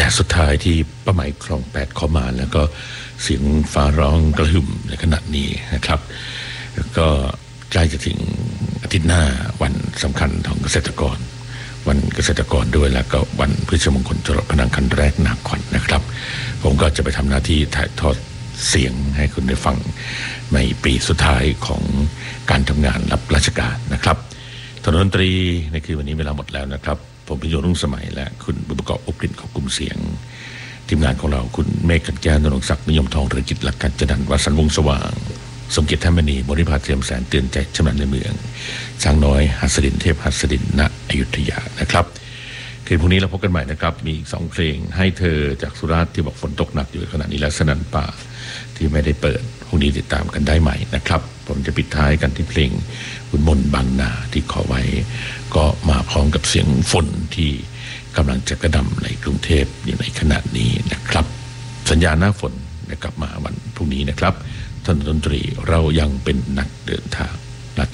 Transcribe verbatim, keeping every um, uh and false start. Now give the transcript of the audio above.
แต่สุดท้ายที่ป้าหมายคลองแปดเข้ามาแล้วก็เสียงฟ้าร้องกระหึ่มในขณะนี้นะครับก็ใกล้จะถึงอาทิตย์หน้าวันสำคัญของเกษตรกรวันเกษตรกรด้วยแล้วก็วันพฤชมงคลจรดพนังคันแรกนาคอนนะครับผมก็จะไปทำหน้าที่ถ่ายทอดเสียงให้คุณได้ฟังในปีสุดท้ายของการทำงานรับราชการนะครับถนนดนตรีในคืนวันนี้เวลาหมดแล้วนะครับผมพิโยรุ่งสมัยและคุณบุญประกอบอบกลิ่นของกลุ่มเสียงทีมงานของเราคุณเมฆกันแก้วนรงศักดิ์นิยมทองเรือจิตหลักการจันทร์วัดสันวงสว่างสมเกียรติท่านมณีบริพาเตรียมแสนเตือนใจชำนาญในเมืองช้างน้อยหัสดินเทพหัสดินณอยุธยานะครับคืนพรุ่งนี้เราพบกันใหม่นะครับมีอีกสองเพลงให้เธอจากสุราษฎร์ที่บอกฝนตกหนักอยู่ขณะนี้และสนันป่าที่ไม่ได้เปิดพรุ่งนี้ติดตามกันได้ใหม่นะครับผมจะปิดท้ายกันที่เพลงคุณมนต์บางนาที่ขอไว้ก็มาพร้อมกับเสียงฝนที่กำลังจะกระดำในกรุงเทพอยู่ในขณะนี้นะครับสัญญาณหน้าฝนจะกลับมาวันพรุ่งนี้นะครับท่านดนตรีเรายังเป็นนักเดินทาง